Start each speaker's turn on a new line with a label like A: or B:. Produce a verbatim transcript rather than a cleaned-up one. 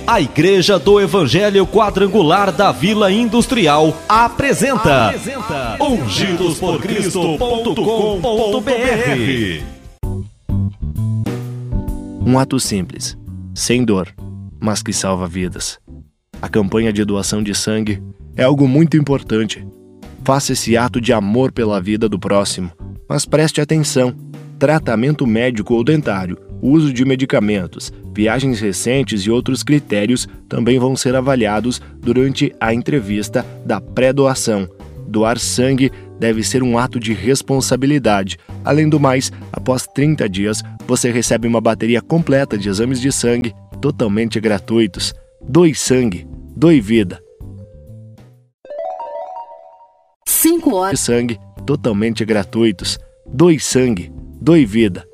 A: A Igreja do Evangelho Quadrangular da Vila Industrial apresenta, apresenta ungidos por cristo ponto com ponto b r.
B: Um ato simples, sem dor, mas que salva vidas. A campanha de doação de sangue é algo muito importante. Faça esse ato de amor pela vida do próximo, mas preste atenção. Tratamento médico ou dentário, uso de medicamentos, viagens recentes e outros critérios também vão ser avaliados durante a entrevista da pré-doação. Doar sangue deve ser um ato de responsabilidade. Além do mais, após trinta dias, você recebe uma bateria completa de exames de sangue totalmente gratuitos. Doe sangue, doe vida.
C: Cinco horas
B: de sangue totalmente gratuitos. Doe sangue, doe vida.